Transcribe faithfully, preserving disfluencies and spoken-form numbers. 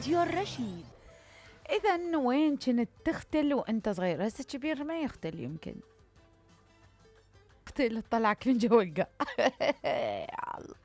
راديو الرشيد. إذا وين كنت تختل وأنت صغير؟ هسه كبير ما يختل، يمكن اختل طلعك من جو القاع.